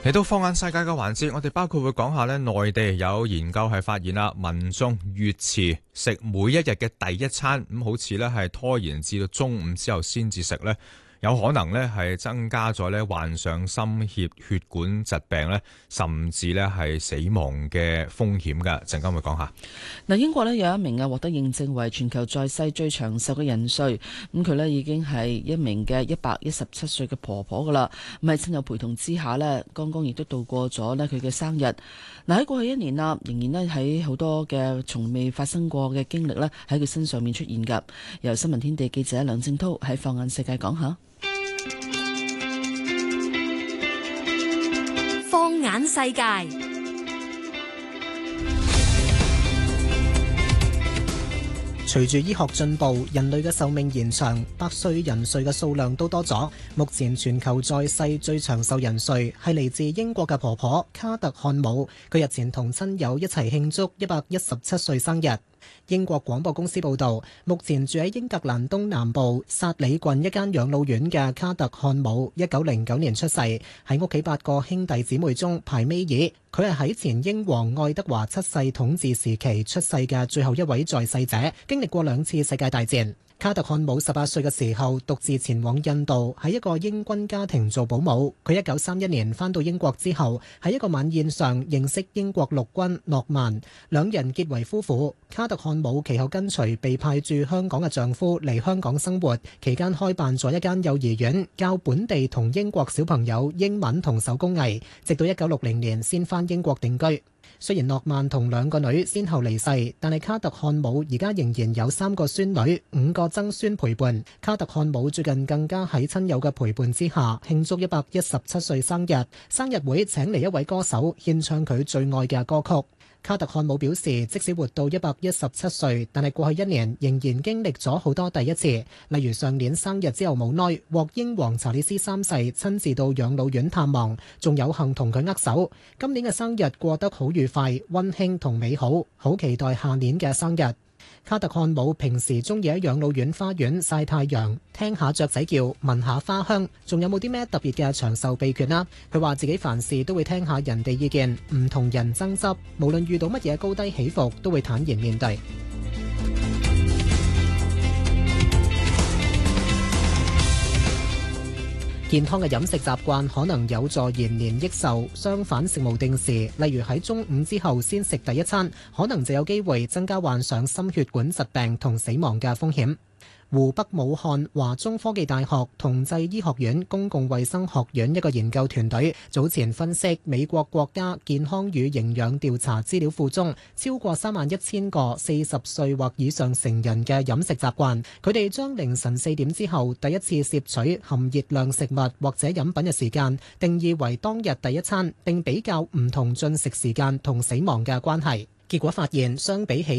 嚟到放眼世界嘅環節，我哋包括會講下呢，內地有研究係發現啦，民眾越遲食每一日嘅第一餐，咁好似呢係拖延至到中午之後先至食呢，有可能呢係增加咗呢患上心血管疾病呢，甚至呢係死亡嘅風險㗎。陣間會講下。 嗱，英國呢有一名獲得認證為全球在世最長壽嘅人瑞，咁佢呢已經係一名嘅117歲嘅婆婆噶啦，咁喺親友陪同之下呢，剛剛亦都度過咗呢佢嘅生日。嗱，喺過去一年啦，仍然呢喺好多嘅從未發生過嘅經歷呢喺佢身上面出現噶。由新聞天地記者梁正濤喺放眼世界講下。 放眼世界， 隨住醫學進步，人類嘅壽命延長，百歲人瑞嘅數量都多咗。目前全球在世最長壽人瑞係嚟自英國嘅婆婆卡特漢姆，佢日前同親友一齊慶祝117歲生日。英國廣播公司報導，目前住喺英格蘭東南部薩里郡一間養老院嘅卡特漢姆，1909年出世，喺屋企8個兄弟姊妹中排尾二。佢係喺前英皇愛德華7世統治時期出世嘅最後一位在世者，經歷過2次世界大戰。卡特漢姆18歲嘅時候，獨自前往印度，喺一個英軍家庭做保姆。佢1931年返到英國之後，喺一個晚宴上認識英國陸軍諾曼，兩人結為夫婦。卡特漢姆其後跟隨被派駐香港嘅丈夫嚟香港生活，期間開辦咗一間幼兒園，教本地同英國小朋友英文同手工藝，直到1960年先返英國定居。雖然諾曼同2個女先後離世，但係卡特漢姆而家仍然有3個孫女、5個曾孫陪伴。卡特漢姆最近更加喺親友嘅陪伴之下慶祝117歲生日，生日會請嚟一位歌手獻唱佢最愛嘅歌曲。卡特漢姆表示，即使活到117歲，但係過去1年仍然經歷咗好多第一次，例如上年生日之後冇耐獲英皇查理斯3世親自到養老院探望，仲有幸同佢握手。今年嘅生日過得好愉快、溫馨同美好，好期待下年嘅生日。卡特漢姆平時中意喺養老院花園曬太陽，聽下雀仔叫，聞下花香，仲有冇啲咩特別嘅長壽秘訣啦？佢話自己凡事都會聽下人哋意見，唔同人爭執，無論遇到乜嘢高低起伏，都會坦然面對。健康嘅飲食習慣可能有助延年益壽，相反食無定時，例如喺中午之後先食第一餐，可能就有機會增加患上心血管疾病同死亡嘅風險。湖北武漢華中科技大學同濟醫學院公共衛生學院一個研究團隊早前分析美國國家健康與營養調查資料庫中超過31000個40歲或以上成人嘅飲食習慣，佢哋將凌晨4點之後第一次攝取含熱量食物或者飲品嘅時間定義為當日第一餐，並比較唔同進食時間同死亡嘅關係。結果發現，相比起